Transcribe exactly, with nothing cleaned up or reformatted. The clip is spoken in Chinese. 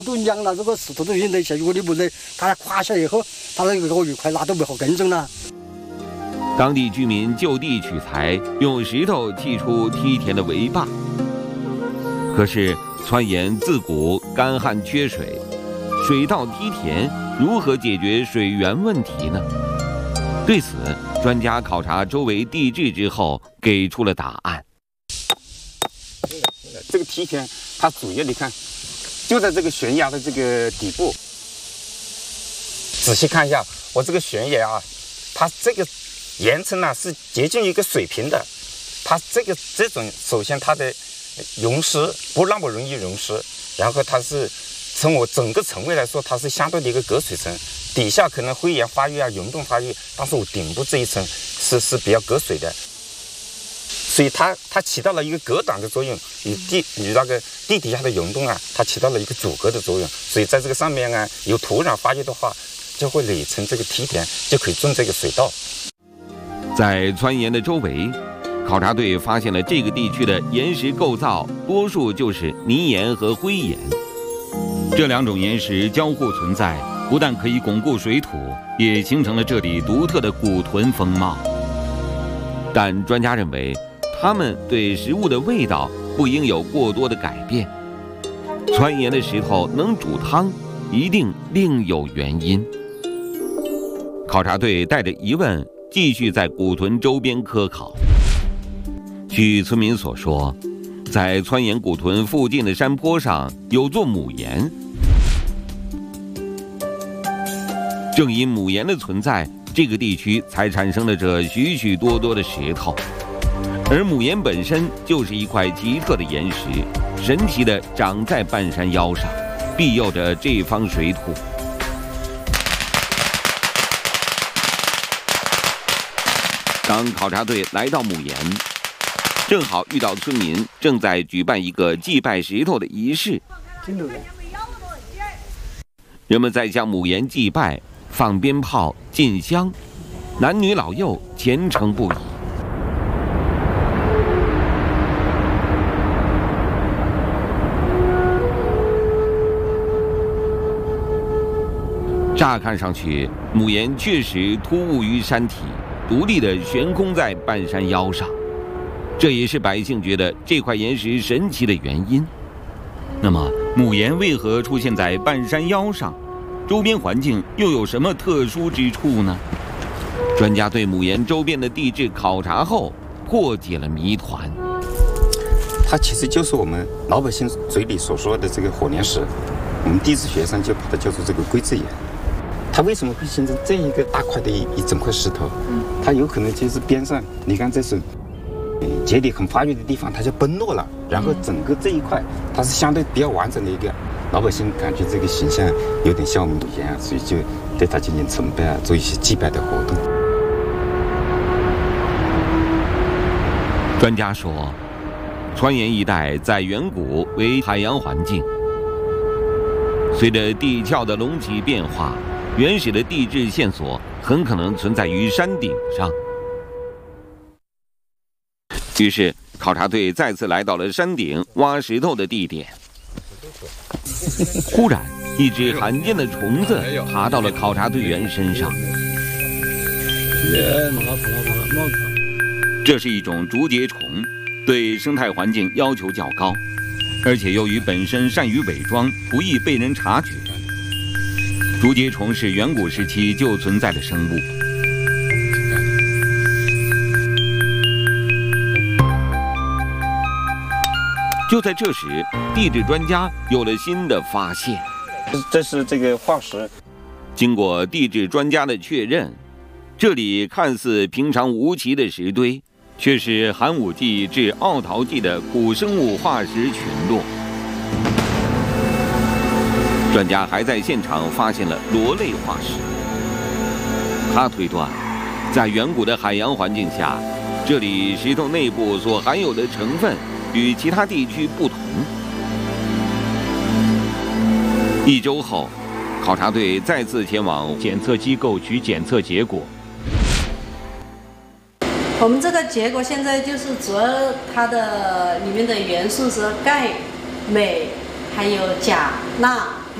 都量了这个石头都运得下，如果你不能，它垮下以后，它那个玉块那都不好耕种了。 当地居民就地取材，用石头砌出梯田的围坝。可是川盐自古干旱缺水，水稻梯田如何解决水源问题呢？对此，专家考察周围地质之后，给出了答案。 这个梯田，它主要你看。 就在这个悬崖的这个底部，仔细看一下，我这个悬崖啊，它这个岩层呢是接近一个水平的，它这个这种首先它的溶蚀不那么容易溶蚀，然后它是从我整个层位来说，它是相对的一个隔水层，底下可能灰岩发育啊、溶洞发育，但是我顶部这一层是是比较隔水的。 所以它它起到了一个隔挡的作用，与地与那个地底下的溶洞啊，它起到了一个阻隔的作用。所以在这个上面啊，有土壤发育的话，就会垒成这个梯田，就可以种这个水稻。 在川盐的周围，考察队发现了这个地区的岩石构造，多数就是泥岩和灰岩。这两种岩石交互存在，不但可以巩固水土，也形成了这里独特的古屯风貌。但专家认为， 它们对食物的味道不应有过多的改变。川盐的石头能煮汤，一定另有原因。考察队带着疑问，继续在古屯周边科考。据村民所说，在川盐古屯附近的山坡上有座母岩，正因母岩的存在，这个地区才产生了这许许多多的石头。 而母岩本身就是一块奇特的岩石，神奇地长在半山腰上，庇佑着这方水土。当考察队来到母岩，正好遇到村民正在举办一个祭拜石头的仪式。人们在向母岩祭拜，放鞭炮、进香，男女老幼虔诚不已。 乍看上去，母岩确实突兀于山体，独立地悬空在半山腰上，这也是百姓觉得这块岩石神奇的原因。那么，母岩为何出现在半山腰上？周边环境又有什么特殊之处呢？专家对母岩周边的地质考察后，破解了谜团。 它其实就是我们老百姓嘴里所说的这个火莲石，我们地质学上就把它叫做这个龟字岩。 它为什么会形成这一个大块的一一整块石头？它有可能就是边上，你看这是，呃，节理很发育的地方，它就崩落了，然后整个这一块它是相对比较完整的一个，老百姓感觉这个形象有点像母岩啊，所以就对它进行崇拜啊，做一些祭拜的活动。 专家说，川盐一带在远古为海洋环境，随着地壳的隆起变化。 原始的地质线索很可能存在于山顶上，于是考察队再次来到了山顶挖石头的地点。忽然，一只罕见的虫子爬到了考察队员身上。这是一种竹节虫，对生态环境要求较高，而且由于本身善于伪装，不易被人察觉。 竹节虫是远古时期就存在的生物。就在这时，地质专家有了新的发现。 这是这个化石。 经过地质专家的确认，这里看似平常无奇的石堆，却是寒武纪至奥陶纪的古生物化石群落。 专家还在现场发现了螺类化石。他推断，在远古的海洋环境下，这里石头内部所含有的成分与其他地区不同。一周后，考察队再次前往检测机构取检测结果。 我们这个结果现在就是主要它的里面的元素是钙、镁，还有钾、钠。